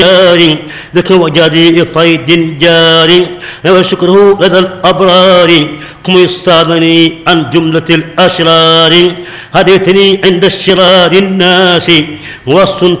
بك وجدي صيد جاري وشكره لدى الأبرار كم يستعمني عن جملة الأشرار هديتني عند الشرار الناس وصنت